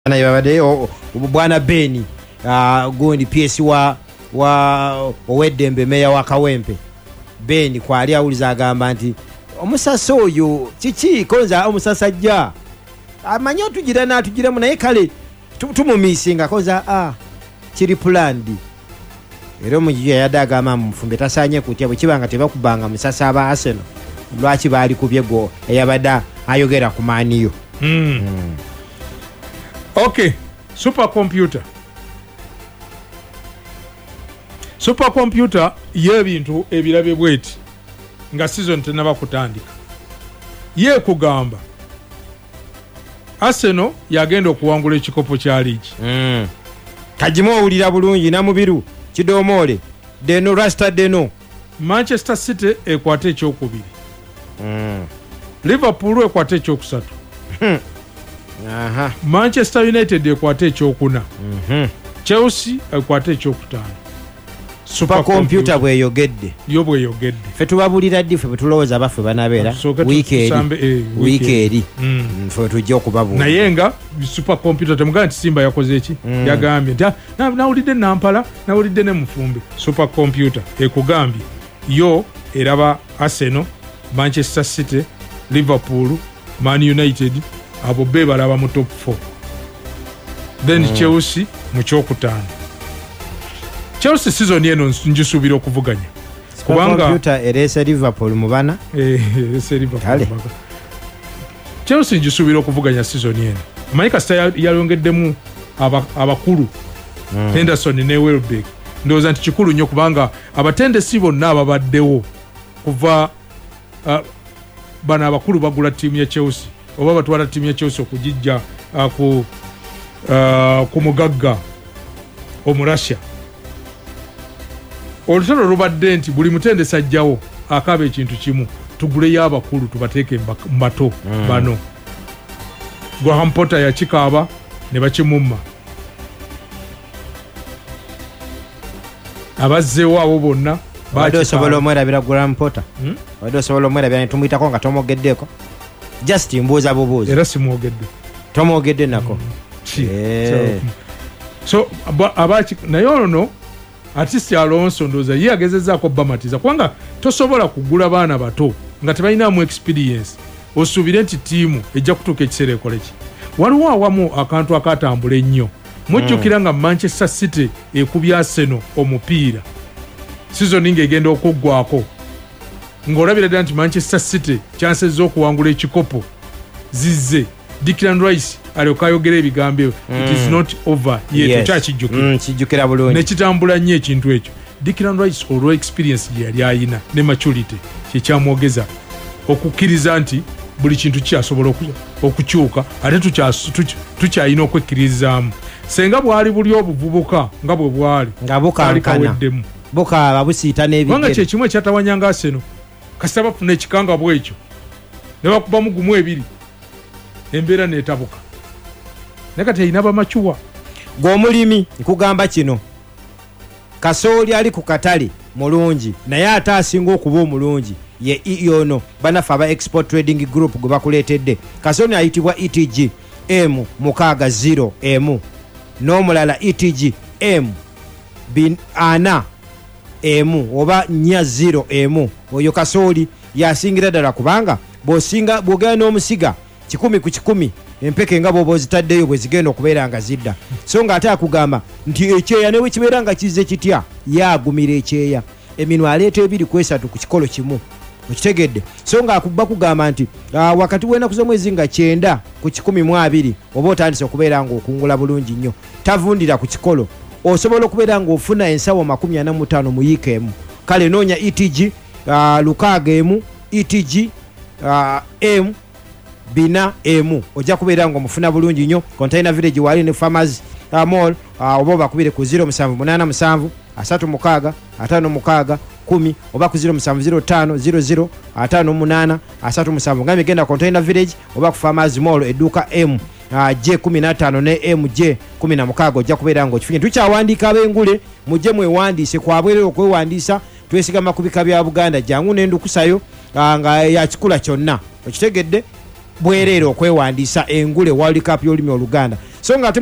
na yabade bwana Beni gundi PS wa Owedembe meya wa Kawempe Beni kwali awuliza agamba nti omusasa oyo kiki konza omusasajja amanyo tugira na tugira munaye kale tumumisinga konza kiri planned ero mujiya yadaga mama mfumbe tasanye kutya bukibanga tebakubanga musasa aba Arsenal lwaki bali kubyego eyabada ayogera ku maniyo. Okay, supercomputer y'ebintu ebirabe bweti nga season tenaba kutandika ye kugamba Arsenal yagenda okuwangula ekikopo kya ligi. Kajimo owulira bulungi na mubiru kidomole deno rasta deno. Manchester City ekwate ekyokubiri. Liverpool ekwate ekyokusatu. Manchester United ekwate ekyokuna. Chelsea ekwate ekyokutaano. Supercomputer bweyogedde yo bweyogedde fe tubabulira ddi fe betulowooza bafe banabeera weekend fe tujja okubabula naye nga supercomputer temugamba nti Simba yakoze eki yagambye nti nawulidde Nampala nawulidde ne Mufumbi. Supercomputer ekugambye yo eraba Arsenal, Manchester City, Liverpool, Man United abo be balaba mu top 4 then Chelsea mu kyokutaano. Chelsea season yeno njisubira okuvuganya kubanga computer erese Liverpool mubana erese Liverpool Chelsea njisubira okuvuganya season yeno Maika style yalongeddemu abakulu Henderson ne Welbeck ndoza nti kikulu nnyo kubanga abatendesi bonna ababaddewo kuva bana abakulu bagula timu ya Chelsea oba batwala timu ya Chelsea okujijja ku mugagga omurasha olutalo rubadde nti buli mutendesi ajjawo akaba ekintu kimu tugule y'abakulu tubateeke mbato bano Graham Potter yakikaaba ne bakimumma abazzeewo abo bonna badosobola omwerabira Graham Potter badosobola omwerabira tumuyitako nga tomwogeddeko just mbuuza bubuuza era simwogedde tomwogedde nako so abaki naye ono artist Alonso ndoza ye agezezaako bamatiza kubanga tosobola kugula baana bato nga tebalinamu experience osubire nti tiimu ejja kutuuka ekiseera ekoleki. Waliwo awamu akantu akatambula ennyo mujjukira nga Manchester City ekubya Arsenal omupiira season ng'egenda okuggwako ng'olabira ddala nti Manchester City kyansezza okuwangula ekikopo zizze Declan Rice alyoka ayogera ebigambo it is not over yet kijjukira bulungi nekitambula nnyo ekintu ekyo. Declan Rice olwo experience gye yali ayina ne maturity kyekyamwogeza okukkiriza nti buli kintu kyasobola okukyuka ate tukyayina okwekkiririzaamu senga bwali buli obuvubuka nga bwe bwali nga bukankaweddemu bukaaba busiita n'ebigere kubanga kyekimu ekyatawanyanga Arsenal kasita bafuna ekikanga bwekyo ne bakubamu gumu ebiri embeera neetabuka naye kati ayina bamacuwa gw'omulimi nkugamba kino kasooli ali ku katale mulungi naye ate asinga okuba omulungi ye yono banafe aba Export Trading Group gwe bakuleetedde. Kasooli ayitibwa ETG M60M n'omulala ETG M4M oba 40M. Oyo kasooli yasingira ddala kubanga bw'ogenda n'omusiga 100 ku 100 empeke nga bw'oba ozitaddeyo bwe zigenda okubeera nga zidda so nga ate akugamba nti ekyeya newe kibeera nga kizze kitya yagumira ekyeya eminwa aleeta 2 ku 3 ku kikolo kimu okitegedde so nga akuba kugamba nti wakati w'ennaku z'omwezi nga 9 ku 12 oba otandise okubeera ng'okungula bulungi nnyo tavundira ku kikolo osobola okubeera ng'ofuna ensawo 45 mu yiika emu. Kale noonya ETG lukaaga emu ETG M4M ojja kubeera ng'omufuna bulungi nnyo. Container Village wali ne Farmers Mall oba bakubire ku 0787 36 56 10 oba ku 0705 00 58 ngambe genda Container Village oba ku Farmers Mall eduuka J15 ne MJ16 ojja kubeera ng'okifunye. Tukyawandiika ab'engule mujje mwewandiise kwabwerera okwewandiisa twesigama ku bika bya Buganda jangu n'endukusayo nga yakikula kyonna okitegedde bwereere okwewandiisa engule World Cup y'olulimi Oluganda so nga